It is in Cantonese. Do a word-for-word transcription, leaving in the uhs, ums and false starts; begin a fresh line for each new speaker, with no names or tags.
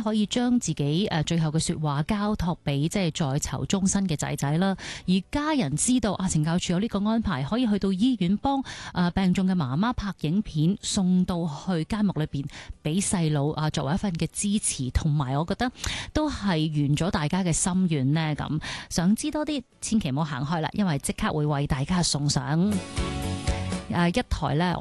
可以將自己誒最後嘅說話交託俾即係在囚終身嘅仔仔啦。而家人知道啊，懲教署有呢個安排，可以去到醫院幫誒病重嘅媽媽拍影片，送到去監獄裏邊俾細佬啊，作為一份嘅支持，同埋我覺得都係圓咗大家嘅心願呢。咁想知多啲，千祈唔好行開啦，因為即刻會為大家送上誒一台呢。